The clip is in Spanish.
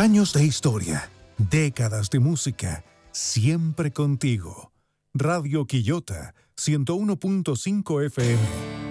Años de historia, décadas de música, siempre contigo. Radio Quillota, 101.5 FM.